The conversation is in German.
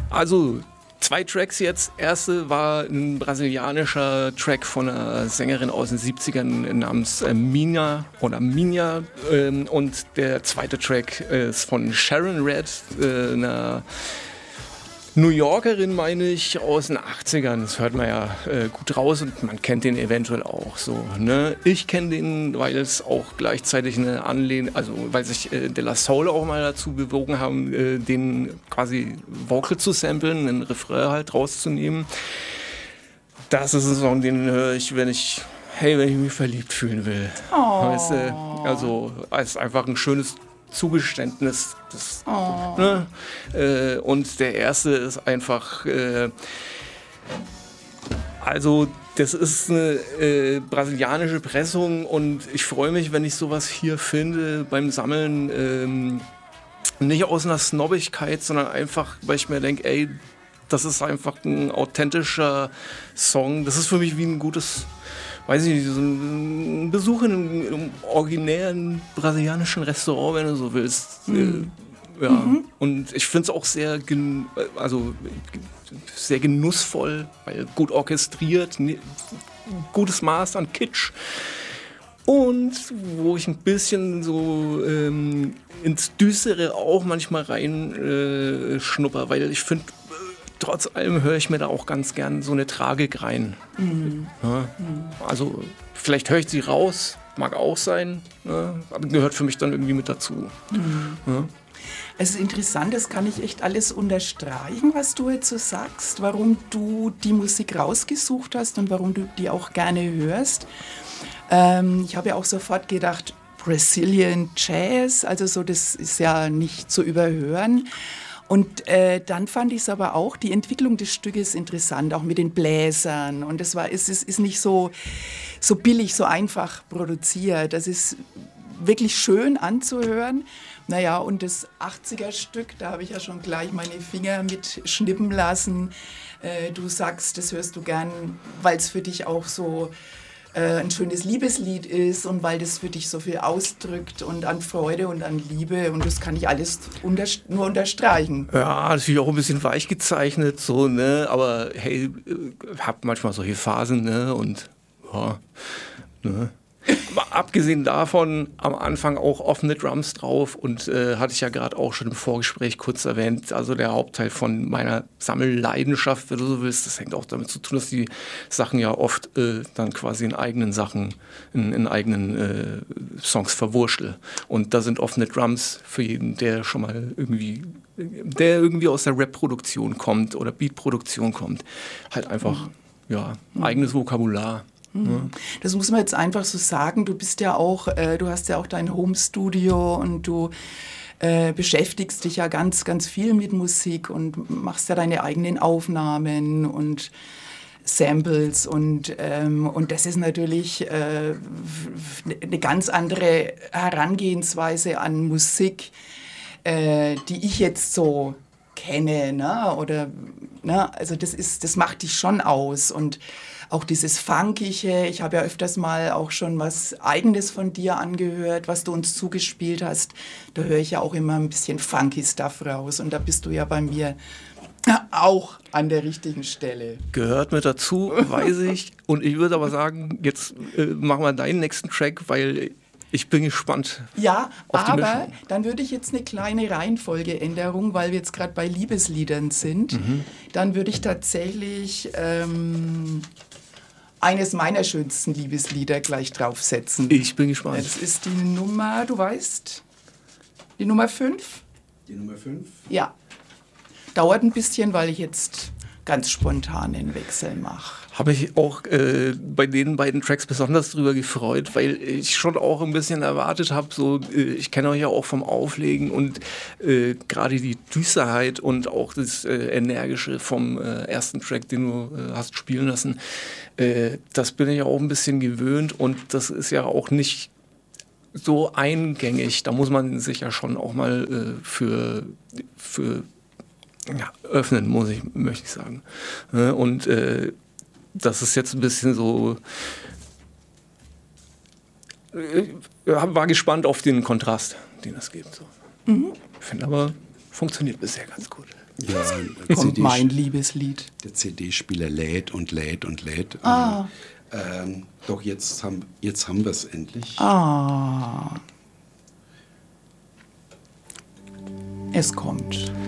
Also 2 Tracks jetzt. Erste war ein brasilianischer Track von einer Sängerin aus den 70ern namens Minha oder Minha. Und der zweite Track ist von Sharon Red, einer New Yorkerin, meine ich, aus den 80ern. Das hört man ja gut raus und man kennt den eventuell auch so. Ne? Ich kenne den, weil es auch gleichzeitig eine Anlehnung, also weil sich De La Soul auch mal dazu bewogen haben, den quasi Vocal zu samplen, einen Refrain halt rauszunehmen. Das ist ein Song, den höre ich, wenn ich mich verliebt fühlen will. Oh. Weißt du? Also es ist einfach ein schönes Zugeständnis. Ne? Und der erste ist einfach, also das ist eine brasilianische Pressung und ich freue mich, wenn ich sowas hier finde beim Sammeln, nicht aus einer Snobbigkeit, sondern einfach, weil ich mir denke, ey, das ist einfach ein authentischer Song. Das ist für mich wie ein gutes, weiß ich nicht, so ein Besuch in einem originären brasilianischen Restaurant, wenn du so willst. Ja. Und ich finde es auch sehr genussvoll, weil gut orchestriert, gutes Maß an Kitsch. Und wo ich ein bisschen so ins Düstere auch manchmal rein schnupper, weil ich finde, trotz allem höre ich mir da auch ganz gern so eine Tragik rein. Ja, also vielleicht höre ich sie raus, mag auch sein, ja, aber gehört für mich dann irgendwie mit dazu. Ja. Es ist interessant, das kann ich echt alles unterstreichen, was du jetzt so sagst, warum du die Musik rausgesucht hast und warum du die auch gerne hörst. Ich habe ja auch sofort gedacht, Brazilian Jazz, also so, das ist ja nicht zu überhören. Und dann fand ich es aber auch, die Entwicklung des Stückes interessant, auch mit den Bläsern. Und es ist nicht so billig, so einfach produziert. Das ist wirklich schön anzuhören. Naja, und das 80er-Stück, da habe ich ja schon gleich meine Finger mit schnippen lassen. Du sagst, das hörst du gern, weil es für dich auch so ein schönes Liebeslied ist und weil das für dich so viel ausdrückt und an Freude und an Liebe und das kann ich alles nur unterstreichen. Ja, natürlich auch ein bisschen weich gezeichnet, so, ne, aber hey, hab manchmal solche Phasen, ne, und ja, ne. Aber abgesehen davon, am Anfang auch offene Drums drauf und hatte ich ja gerade auch schon im Vorgespräch kurz erwähnt, also der Hauptteil von meiner Sammelleidenschaft, wenn du so willst, das hängt auch damit zu tun, dass die Sachen ja oft dann quasi in eigenen Sachen, in eigenen Songs verwurschtel. Und da sind offene Drums für jeden, der schon mal irgendwie aus der Rap-Produktion kommt oder Beat-Produktion kommt, halt einfach, ja, eigenes Vokabular. Das muss man jetzt einfach so sagen. Du bist ja auch, du hast ja auch dein Home-Studio und du beschäftigst dich ja ganz, ganz viel mit Musik und machst ja deine eigenen Aufnahmen und Samples und das ist natürlich eine ganz andere Herangehensweise an Musik, die ich jetzt so kenne, ne? Oder, ne? Also das macht dich schon aus und auch dieses Funkige, ich habe ja öfters mal auch schon was Eigenes von dir angehört, was du uns zugespielt hast. Da höre ich ja auch immer ein bisschen funky Stuff raus und da bist du ja bei mir auch an der richtigen Stelle. Gehört mit dazu, weiß ich. Und ich würde aber sagen, jetzt machen wir deinen nächsten Track, weil ich bin gespannt. Ja, aber dann würde ich jetzt eine kleine Reihenfolgeänderung, weil wir jetzt gerade bei Liebesliedern sind, dann würde ich tatsächlich eines meiner schönsten Liebeslieder gleich draufsetzen. Ich bin gespannt. Das ist die Nummer, du weißt, die Nummer 5? Die Nummer 5? Ja. Dauert ein bisschen, weil ich jetzt ganz spontan den Wechsel mache. Habe ich auch bei den beiden Tracks besonders drüber gefreut, weil ich schon auch ein bisschen erwartet habe, so ich kenne euch ja auch vom Auflegen und gerade die Düsterheit und auch das Energische vom ersten Track, den du hast spielen lassen, das bin ich auch ein bisschen gewöhnt und das ist ja auch nicht so eingängig. Da muss man sich ja schon auch mal für öffnen, möchte ich sagen. Und das ist jetzt ein bisschen so, war gespannt auf den Kontrast, den es gibt. So. Ich finde aber, funktioniert bisher ganz gut. Ja, Kommt mein Liebeslied. Der CD-Spieler lädt und lädt und lädt. Doch jetzt haben wir es endlich. Es kommt.